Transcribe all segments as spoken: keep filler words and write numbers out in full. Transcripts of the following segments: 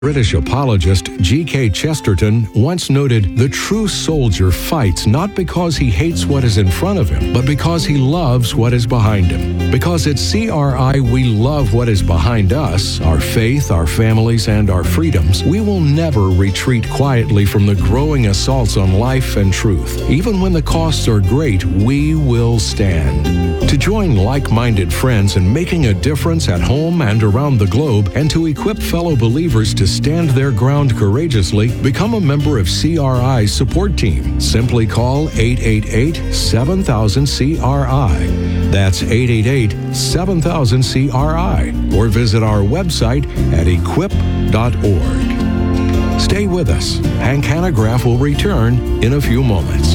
British apologist G K Chesterton once noted, "The true soldier fights not because he hates what is in front of him, but because he loves what is behind him." Because at C R I we love what is behind us, our faith, our families, and our freedoms, we will never retreat quietly from the growing assaults on life and truth. Even when the costs are great, we will stand. To join like-minded friends in making a difference at home and around the globe, and to equip fellow believers to stand their ground courageously, become a member of C R I's support team. Simply call eight eight eight, seven thousand, C R I. That's eight eight eight, seven thousand, C R I. Or visit our website at equip dot org. Stay with us. Hank Hanegraaff will return in a few moments.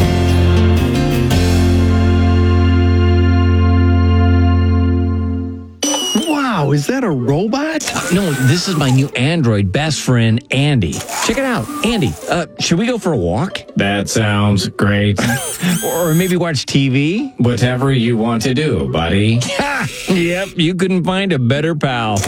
Wow, is that a robot? No, this is my new Android best friend, Andy. Check it out. Andy, uh, should we go for a walk? That sounds great. Or maybe watch T V? Whatever you want to do, buddy. Yep, you couldn't find a better pal.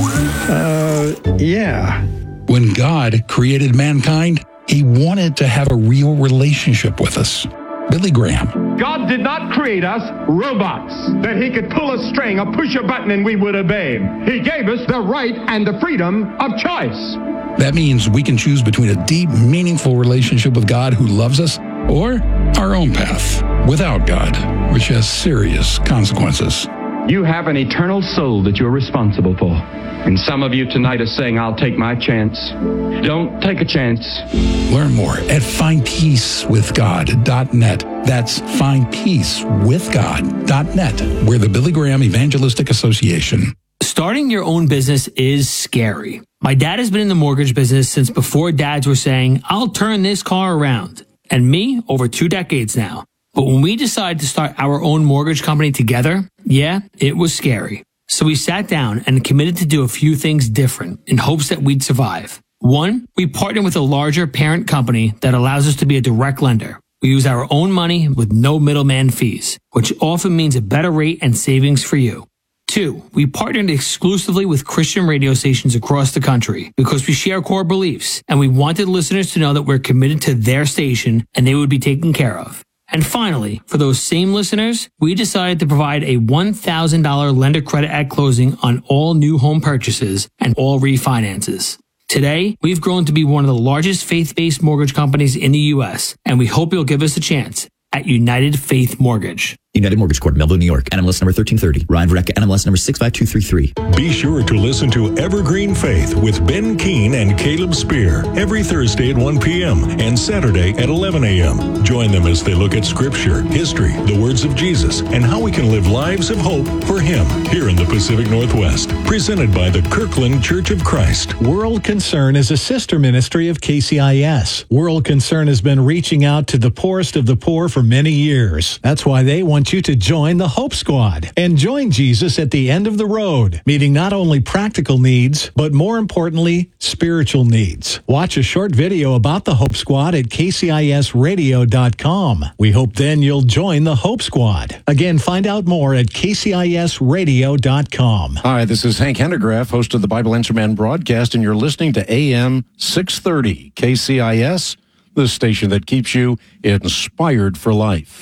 Uh, yeah. When God created mankind, he wanted to have a real relationship with us. Billy Graham. God did not create us robots that he could pull a string or push a button and we would obey him. He gave us the right and the freedom of choice. That means we can choose between a deep, meaningful relationship with God who loves us or our own path without God, which has serious consequences. You have an eternal soul that you're responsible for. And some of you tonight are saying, I'll take my chance. Don't take a chance. Learn more at find peace with god dot net. That's find peace with god dot net. We're the Billy Graham Evangelistic Association. Starting your own business is scary. My dad has been in the mortgage business since before dads were saying, I'll turn this car around. And me, over two decades now. But when we decided to start our own mortgage company together, yeah, it was scary. So we sat down and committed to do a few things different in hopes that we'd survive. One, we partnered with a larger parent company that allows us to be a direct lender. We use our own money with no middleman fees, which often means a better rate and savings for you. Two, we partnered exclusively with Christian radio stations across the country because we share core beliefs and we wanted listeners to know that we're committed to their station and they would be taken care of. And finally, for those same listeners, we decided to provide a one thousand dollars lender credit at closing on all new home purchases and all refinances. Today, we've grown to be one of the largest faith-based mortgage companies in the U S, and we hope you'll give us a chance at United Faith Mortgage. United Mortgage Corp, Melville, New York. N M L S number thirteen thirty. Ryan Verrecka, N M L S number six five two three three. Be sure to listen to Evergreen Faith with Ben Keene and Caleb Spear every Thursday at one p.m. and Saturday at eleven a.m. Join them as they look at Scripture, history, the words of Jesus, and how we can live lives of hope for Him here in the Pacific Northwest. Presented by the Kirkland Church of Christ. World Concern is a sister ministry of K C I S. World Concern has been reaching out to the poorest of the poor for many years. That's why they want you to join the Hope Squad and join Jesus at the end of the road, meeting not only practical needs, but more importantly, spiritual needs. Watch a short video about the Hope Squad at K C I S radio dot com. We hope then you'll join the Hope Squad. Again, find out more at K C I S radio dot com. Hi, this is Hank Hanegraaff, host of the Bible Answer Man broadcast, and you're listening to A M six thirty K C I S, the station that keeps you inspired for life.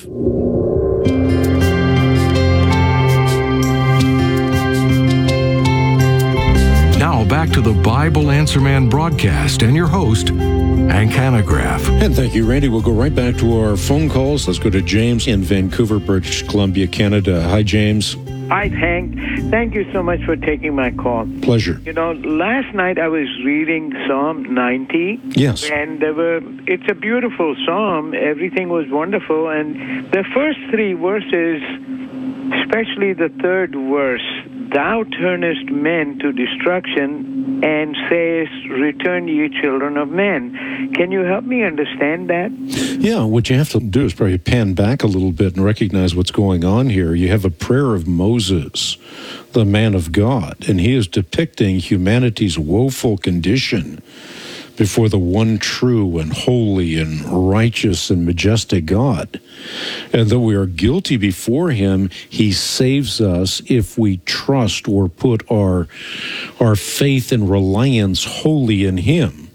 Now back to the Bible Answer Man broadcast and your host, Hank Hanegraaff. And thank you, Randy. We'll go right back to our phone calls. Let's go to James in Vancouver, British Columbia, Canada. Hi, James. Hi, Hank. Thank you so much for taking my call. Pleasure. You know, last night I was reading Psalm ninety. Yes. And there were, it's a beautiful psalm. Everything was wonderful. And the first three verses, especially the third verse, Thou turnest men to destruction and sayest, Return ye children of men. Can you help me understand that? Yeah, what you have to do is probably pan back a little bit and recognize what's going on here. You have a prayer of Moses, the man of God, and he is depicting humanity's woeful condition before the one true and holy and righteous and majestic God. And though we are guilty before him, he saves us if we trust or put our, our faith and reliance wholly in him.